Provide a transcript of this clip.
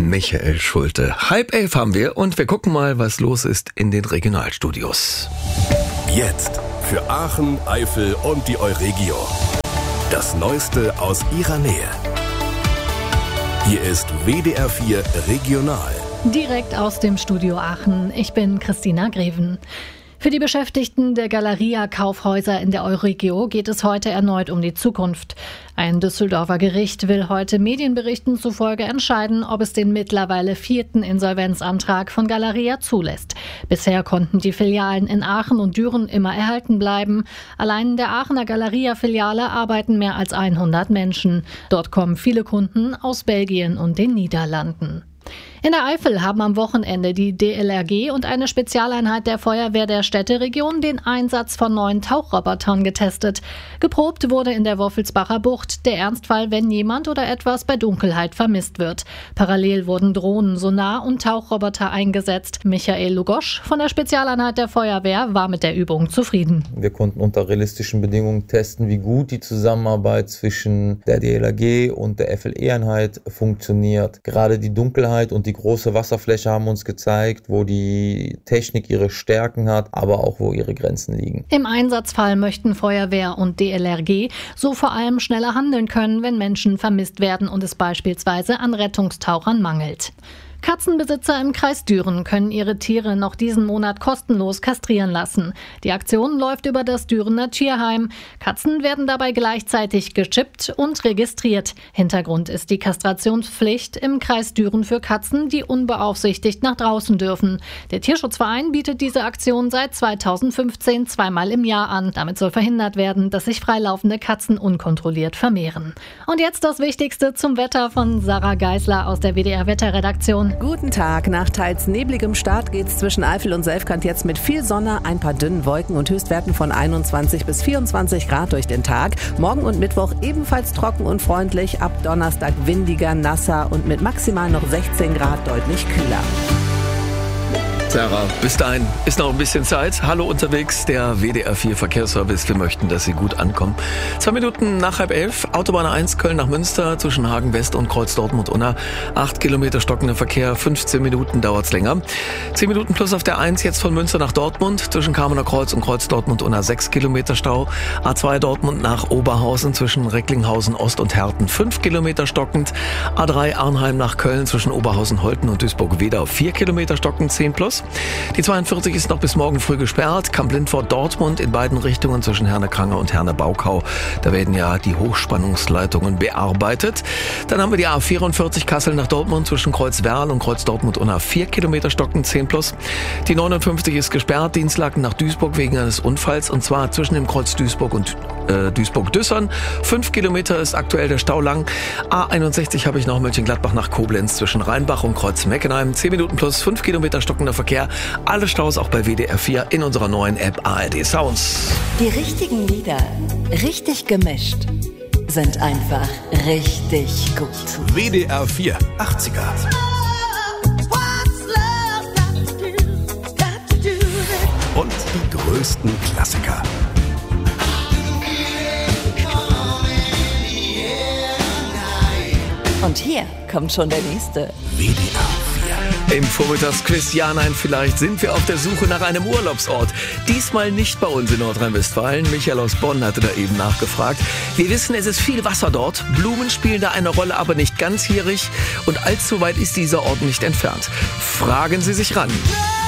Michael Schulte. 10:30 haben wir und wir gucken mal, was los ist in den Regionalstudios. Jetzt für Aachen, Eifel und die Euregio. Das Neueste aus ihrer Nähe. Hier ist WDR 4 Regional. Direkt aus dem Studio Aachen. Ich bin Christina Greven. Für die Beschäftigten der Galeria-Kaufhäuser in der Euregio geht es heute erneut um die Zukunft. Ein Düsseldorfer Gericht will heute Medienberichten zufolge entscheiden, ob es den mittlerweile 4. Insolvenzantrag von Galeria zulässt. Bisher konnten die Filialen in Aachen und Düren immer erhalten bleiben. Allein in der Aachener Galeria-Filiale arbeiten mehr als 100 Menschen. Dort kommen viele Kunden aus Belgien und den Niederlanden. In der Eifel haben am Wochenende die DLRG und eine Spezialeinheit der Feuerwehr der Städteregion den Einsatz von neuen Tauchrobotern getestet. Geprobt wurde in der Woffelsbacher Bucht der Ernstfall, wenn jemand oder etwas bei Dunkelheit vermisst wird. Parallel wurden Drohnen, Sonar und Tauchroboter eingesetzt. Michael Lugosch von der Spezialeinheit der Feuerwehr war mit der Übung zufrieden. Wir konnten unter realistischen Bedingungen testen, wie gut die Zusammenarbeit zwischen der DLRG und der FLE-Einheit funktioniert. Gerade die Dunkelheit und die große Wasserfläche haben uns gezeigt, wo die Technik ihre Stärken hat, aber auch wo ihre Grenzen liegen. Im Einsatzfall möchten Feuerwehr und DLRG so vor allem schneller handeln können, wenn Menschen vermisst werden und es beispielsweise an Rettungstauchern mangelt. Katzenbesitzer im Kreis Düren können ihre Tiere noch diesen Monat kostenlos kastrieren lassen. Die Aktion läuft über das Dürener Tierheim. Katzen werden dabei gleichzeitig gechippt und registriert. Hintergrund ist die Kastrationspflicht im Kreis Düren für Katzen, die unbeaufsichtigt nach draußen dürfen. Der Tierschutzverein bietet diese Aktion seit 2015 zweimal im Jahr an. Damit soll verhindert werden, dass sich freilaufende Katzen unkontrolliert vermehren. Und jetzt das Wichtigste zum Wetter von Sarah Geisler aus der WDR-Wetterredaktion. Guten Tag. Nach teils nebligem Start geht's zwischen Eifel und Selfkant jetzt mit viel Sonne, ein paar dünnen Wolken und Höchstwerten von 21 bis 24 Grad durch den Tag. Morgen und Mittwoch ebenfalls trocken und freundlich. Ab Donnerstag windiger, nasser und mit maximal noch 16 Grad deutlich kühler. Sarah, bis dahin ist noch ein bisschen Zeit. Hallo unterwegs, der WDR 4 Verkehrsservice. Wir möchten, dass Sie gut ankommen. 2 Minuten nach 10:30, Autobahn 1 Köln nach Münster zwischen Hagen West und Kreuz Dortmund-Unna. 8 Kilometer stockender Verkehr, 15 Minuten dauert's länger. 10 Minuten plus auf der 1 jetzt von Münster nach Dortmund zwischen Kamener Kreuz und Kreuz Dortmund-Unna 6 Kilometer Stau. A2 Dortmund nach Oberhausen zwischen Recklinghausen Ost und Herten 5 Kilometer stockend. A3 Arnheim nach Köln zwischen Oberhausen Holten und Duisburg-Wedau 4 Kilometer stockend, 10 plus. Die 42 ist noch bis morgen früh gesperrt. Kamp-Lindfort Dortmund in beiden Richtungen zwischen Herne-Krange und Herne-Baukau. Da werden ja die Hochspannungsleitungen bearbeitet. Dann haben wir die A44 Kassel nach Dortmund zwischen Kreuz-Werl und Kreuz Dortmund-Unna 4 Kilometer stockend, 10 plus. Die 59 ist gesperrt, Dienstlaken nach Duisburg wegen eines Unfalls und zwar zwischen dem Kreuz Duisburg und Duisburg-Düssern. 5 Kilometer ist aktuell der Stau lang. A61 habe ich noch Mönchengladbach nach Koblenz zwischen Rheinbach und Kreuz-Meckenheim. 10 Minuten plus 5 Kilometer stockender Verkehr. Alle Staus auch bei WDR 4 in unserer neuen App ARD Sounds. Die richtigen Lieder, richtig gemischt, sind einfach richtig gut. WDR 4 80er. Und die größten Klassiker. Und hier kommt schon der nächste. WDR 4. Im Vormittagsquiz Ja, Nein, vielleicht sind wir auf der Suche nach einem Urlaubsort. Diesmal nicht bei uns in Nordrhein-Westfalen. Michael aus Bonn hatte da eben nachgefragt. Wir wissen, es ist viel Wasser dort. Blumen spielen da eine Rolle, aber nicht ganzjährig. Und allzu weit ist dieser Ort nicht entfernt. Fragen Sie sich ran.